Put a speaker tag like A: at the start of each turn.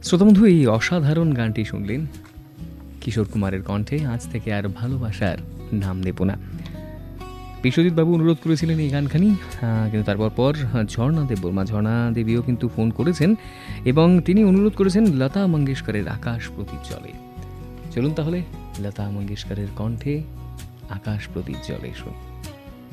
A: শ্রোতাবন্ধু, এই অসাধারণ গানটি শুনলেন কিশোর কুমারের কণ্ঠে। আজ থেকে আর ভালোবাসার নাম নেব না। বিশ্বজিৎ বাবু অনুরোধ করেছিলেন এই গানখানি, কিন্তু তারপর ঝর্ণা দেববর্মা, ঝর্ণা দেবীও কিন্তু ফোন করেছেন এবং তিনি অনুরোধ করেছেন লতা মঙ্গেশকরের আকাশ প্রদীপ জলে। চলুন তাহলে লতা মঙ্গেশকরের কণ্ঠে আকাশ প্রদীপ জলে শুনি।